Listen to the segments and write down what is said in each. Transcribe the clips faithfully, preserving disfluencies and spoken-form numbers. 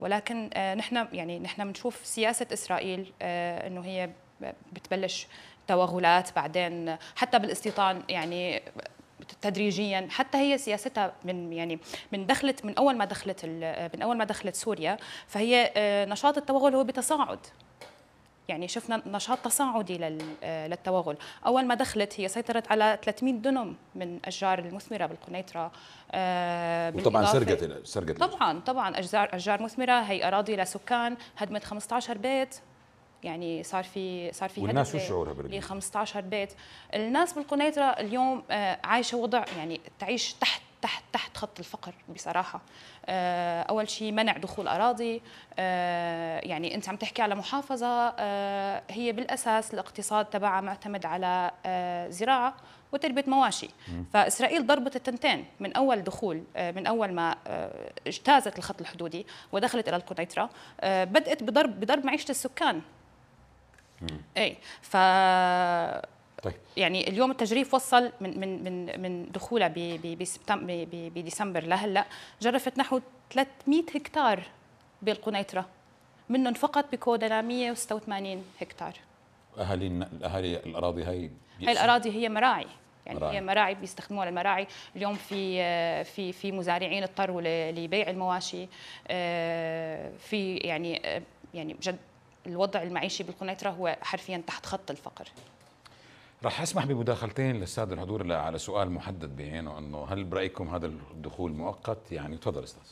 ولكن نحن يعني نحن بنشوف سياسة إسرائيل إنه هي بتبلش توغلات، بعدين حتى بالاستيطان يعني تدريجيا. حتى هي سياستها من يعني من دخلت من اول ما دخلت من اول ما دخلت سوريا، فهي نشاط التوغل هو بتصاعد. يعني شفنا نشاط تصاعدي للتوغل. اول ما دخلت هي سيطرت على ثلاثمئة دنم من اشجار المثمره بالقنيطره. وطبعا سرقت سرقت طبعا طبعا اشجار اشجار مثمره، هي اراضي لسكان، هدمت خمسة عشر بيت. يعني صار في صار في والناس شو شعورها ل خمسة عشر بيت. الناس بالقنيطره اليوم عايشه وضع يعني تعيش تحت تحت تحت خط الفقر بصراحه. اول شيء منع دخول اراضي. يعني انت عم تحكي على محافظه هي بالاساس الاقتصاد تبعها معتمد على زراعه وتربيه مواشي. فاسرائيل ضربت التنتين من اول دخول، من اول ما اجتازت الخط الحدودي ودخلت الى القنيطره، بدات بضرب بضرب معيشه السكان. اي ف طيب. يعني اليوم التجريف وصل من من من من دخولها بديسمبر لهلا جرفت نحو ثلاثمئة هكتار بالقنيطره، منهم فقط بكودنا مئة وستة وثمانين هكتار. اهالي اهالي الاراضي هي هي الاراضي هي مراعي، يعني مراعي. هي مراعي بيستخدموها للمراعي. اليوم في في في مزارعين اضطروا لبيع المواشي. في يعني يعني بجد الوضع المعيشي بالقنيطره هو حرفيا تحت خط الفقر. راح اسمح بمداخلتين للساده الحضور على سؤال محدد بعينه، انه هل برايكم هذا الدخول مؤقت؟ يعني تفضل استاذ.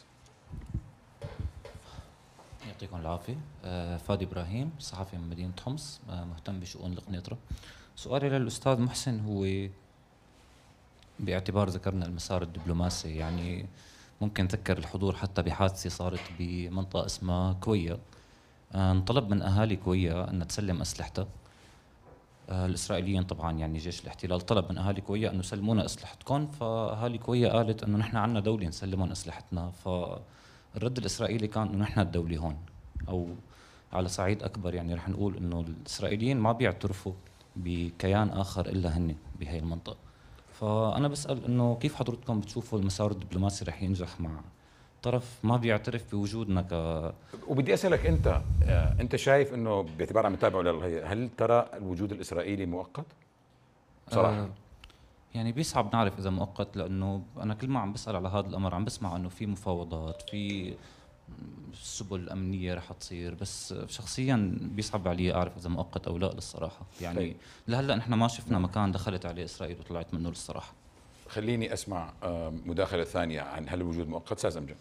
يعطيكم العافيه. فادي ابراهيم، صحفي من مدينه حمص، مهتم بشؤون القنيطره. سؤالي للاستاذ محسن هو باعتبار ذكرنا المسار الدبلوماسي، يعني ممكن نذكر الحضور حتى بحادثه صارت بمنطقه اسمها كويا. انطلب من اهالي كويا ان تسلم اسلحتها. الاسرائيليين طبعا يعني جيش الاحتلال طلب من اهالي كويا انه سلمونا اسلحتكم، فاهالي كويا قالت انه نحن عندنا دوله نسلمهم اسلحتنا. فالرد الاسرائيلي كان انه نحن الدوله هون، او على صعيد اكبر يعني رح نقول انه الاسرائيليين ما بيعترفوا بكيان اخر الا هن بهي المنطقه. فانا بسال انه كيف حضرتكم بتشوفوا المسار الدبلوماسي رح ينجح مع طرف ما بيعترف بوجودنا ك وبدي اسالك انت، انت شايف انه باعتبار عم تتابعوا هل ترى الوجود الاسرائيلي مؤقت؟ بصراحه آه يعني بيصعب نعرف اذا مؤقت، لانه انا كل ما عم بسال على هذا الامر عم بسمع انه في مفاوضات، في سبل امنيه رح تصير، بس شخصيا بيصعب علي اعرف اذا مؤقت او لا للصراحه. يعني لهلا نحن ما شفنا مكان دخلت عليه اسرائيل وطلعت منه للصراحه. خليني اسمع مداخله ثانيه عن هل الوجود مؤقت. استاذ امجد.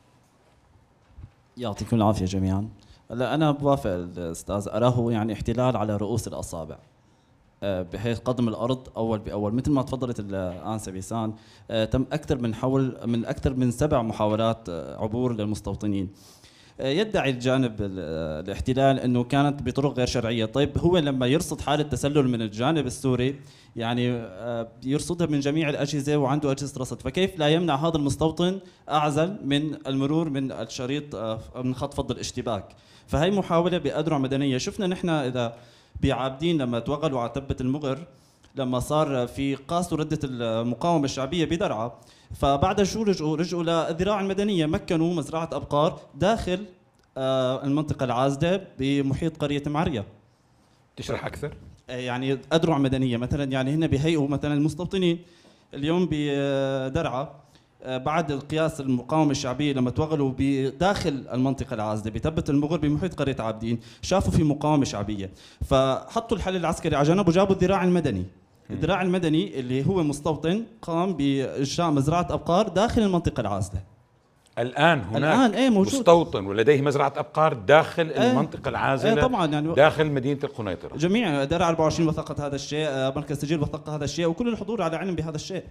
يعطيكم العافيه جميعا. هلا انا بوافق الاستاذ، اراه يعني احتلال على رؤوس الاصابع، بحيث قضم الارض اول باول. مثل ما تفضلت الانسه بيسان، تم اكثر من حول من اكثر من سبع محاولات عبور للمستوطنين. يدعي الجانب الاحتلال انه كانت بطرق غير شرعيه. طيب هو لما يرصد حاله تسلل من الجانب السوري يعني يرصدها من جميع الاجهزه وعنده اجهزه رصد، فكيف لا يمنع هذا المستوطن اعزل من المرور من الشريط من خط فض الاشتباك؟ فهي محاوله باذرع مدنيه. شفنا نحن اذا بعابدين لما توغلوا على تبه المغر، لما صار في قاسوا رده المقاومه الشعبيه بدرعا، فبعد شو رجعوا رجعوا للذراع المدنيه، مكنوا مزرعه ابقار داخل المنطقه العازله بمحيط قريه معريه. تشرح اكثر؟ يعني اذرع مدنيه مثلا، يعني هن بهيئوا مثلا المستوطنين اليوم بدرعا بعد القياس المقاومه الشعبيه لما توغلوا بداخل المنطقه العازله بتبه المغر بمحيط قريه عابدين، شافوا في مقاومه شعبيه، فحطوا الحل العسكري على جنب وجابوا الذراع المدني. الذراع المدني اللي هو مستوطن قام بإنشاء مزرعة أبقار داخل المنطقة العازلة. الآن هناك الآن ايه موجود مستوطن ولديه مزرعة أبقار داخل ايه المنطقة العازلة ايه طبعا يعني داخل مدينة القنيطرة. جميع درع أربعة وعشرين وثقت هذا الشيء، مركز تسجيل وثق هذا الشيء، وكل الحضور على علم بهذا الشيء.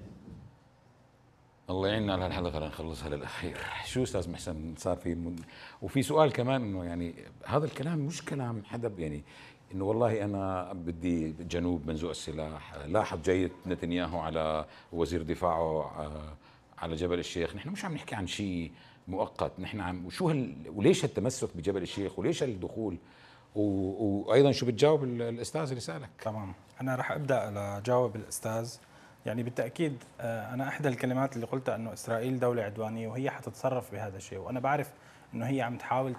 الله يعيننا على هالحلقة لنخلصها للأخير. شو أستاذ محسن صار في من... وفي سؤال كمان إنه يعني هذا الكلام مش كلام حدا، يعني انه والله انا بدي جنوب منزوع السلاح. لاحظ جيد نتنياهو على وزير دفاعه على جبل الشيخ. نحن مش عم نحكي عن شيء مؤقت، نحن عم وشو هال وليش هالتمسك بجبل الشيخ وليش هالدخول و... وايضا شو بتجاوب الاستاذ اللي سالك؟ تمام، انا راح ابدا اجاوب الاستاذ. يعني بالتاكيد انا احدى الكلمات اللي قلتها انه اسرائيل دوله عدوانيه وهي حتتصرف بهذا الشيء، وانا بعرف انه هي عم تحاول